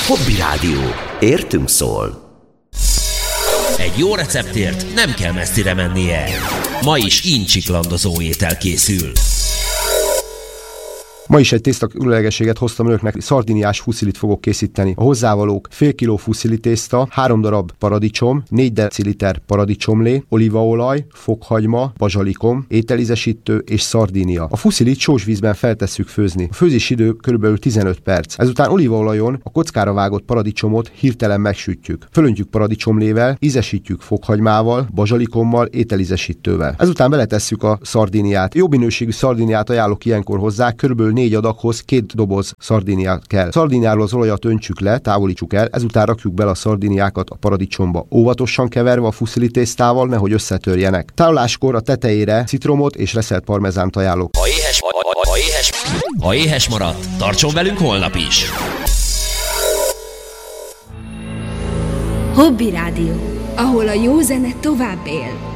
Hobby Rádió. Értünk szól. Egy jó receptért nem kell messzire mennie. Ma is incsiklandozó étel készül. Ma is egy tészta különlegességet hoztam önöknek, szardiniás fuszilit fogok készíteni. A hozzávalók: fél kiló fuszili tészta, 3 darab paradicsom, 4 deciliter paradicsomlé, olívaolaj, fokhagyma, bazsalikom, ételízesítő és szardinia. A fuszilit sós vízben feltesszük főzni. A főzési idő kb. 15 perc. Ezután olívaolajon a kockára vágott paradicsomot hirtelen megsütjük. Fölöntjük paradicsomlével, ízesítjük fokhagymával, bazsalikommal, ételízesítővel. Ezután beletesszük a szardiniát. Jó minőségű szardiniát ajánlok ilyenkor hozzá, kb. 4 adaghoz 2 doboz szardiniát kell. Szardiniáról az olajat öntsük le, távolítsuk el, ezután rakjuk bele a szardiniákat a paradicsomba, óvatosan keverve a fuszili tésztával, nehogy összetörjenek. Tároláskor a tetejére citromot és reszelt parmezánt ajánlok. Ha éhes maradt, tartson velünk holnap is! Hobby Rádió, ahol a jó zene tovább él.